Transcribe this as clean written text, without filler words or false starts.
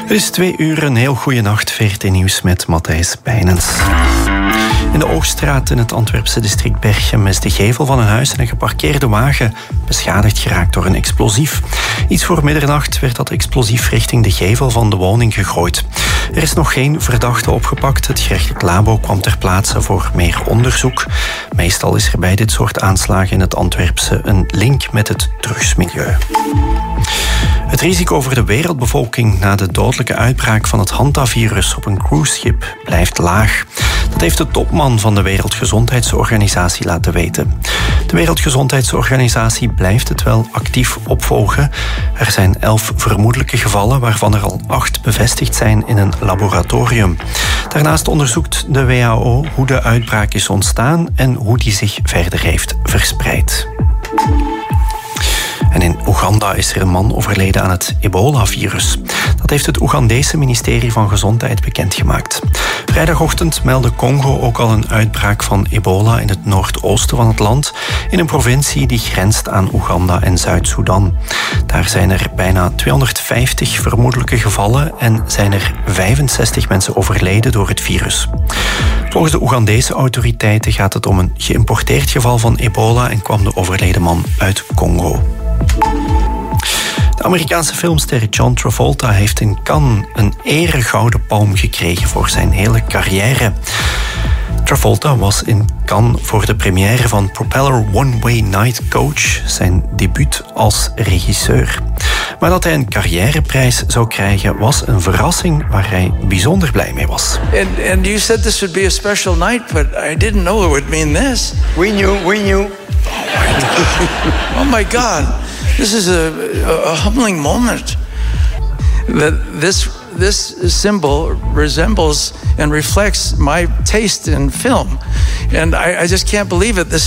Het is 2 uur, een heel goede nacht. VRT Nieuws met Matthijs Bijnens. In de Oogstraat in het Antwerpse district Berchem is de gevel van een huis en een geparkeerde wagen beschadigd geraakt door een explosief. Iets voor middernacht werd dat explosief richting de gevel van de woning gegooid. Er is nog geen verdachte opgepakt. Het gerechtelijk labo kwam ter plaatse voor meer onderzoek. Meestal is er bij dit soort aanslagen in het Antwerpse een link met het drugsmilieu. Het risico voor de wereldbevolking na de dodelijke uitbraak van het Hanta-virus op een cruiseschip blijft laag. Dat heeft de topman van de Wereldgezondheidsorganisatie laten weten. De Wereldgezondheidsorganisatie blijft het wel actief opvolgen. Er zijn 11 vermoedelijke gevallen, waarvan er al 8 bevestigd zijn in een laboratorium. Daarnaast onderzoekt de WHO hoe de uitbraak is ontstaan en hoe die zich verder heeft verspreid. En in Oeganda is er een man overleden aan het ebola-virus. Dat heeft het Oegandese ministerie van Gezondheid bekendgemaakt. Vrijdagochtend meldde Congo ook al een uitbraak van ebola in het noordoosten van het land, in een provincie die grenst aan Oeganda en Zuid-Soedan. Daar zijn er bijna 250 vermoedelijke gevallen en zijn er 65 mensen overleden door het virus. Volgens de Oegandese autoriteiten gaat het om een geïmporteerd geval van ebola en kwam de overleden man uit Congo. De Amerikaanse filmster John Travolta heeft in Cannes een eregouden palm gekregen voor zijn hele carrière. Travolta was in Cannes voor de première van Propeller One Way Night Coach, zijn debuut als regisseur. Maar dat hij een carrièreprijs zou krijgen was een verrassing waar hij bijzonder blij mee was. And you said this would be a special night, but I didn't know it would mean this. We knew. Oh my God, this is a humbling moment. This symbol resembles and reflects my taste in film, and I just can't believe it. This